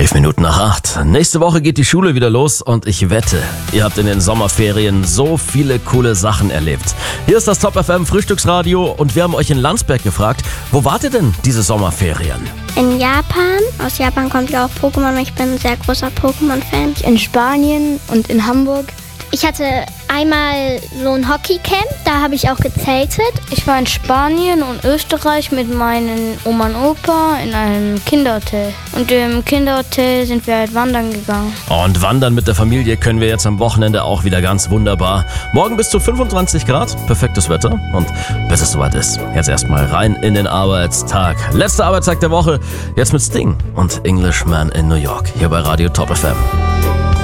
7:11. Nächste Woche geht die Schule wieder los und ich wette, ihr habt in den Sommerferien so viele coole Sachen erlebt. Hier ist das Top FM Frühstücksradio und wir haben euch in Landsberg gefragt, wo wart ihr denn diese Sommerferien? In Japan. Aus Japan kommt ja auch Pokémon. Ich bin ein sehr großer Pokémon-Fan. In Spanien und in Hamburg. Ich hatte einmal so ein Hockeycamp, da habe ich auch gezeltet. Ich war in Spanien und Österreich mit meinen Oma und Opa in einem Kinderhotel. Und im Kinderhotel sind wir halt wandern gegangen. Und wandern mit der Familie können wir jetzt am Wochenende auch wieder ganz wunderbar. Morgen bis zu 25 Grad, perfektes Wetter. Und bis es soweit ist, jetzt erstmal rein in den Arbeitstag. Letzter Arbeitstag der Woche, jetzt mit Sting und Englishman in New York, hier bei Radio Top FM.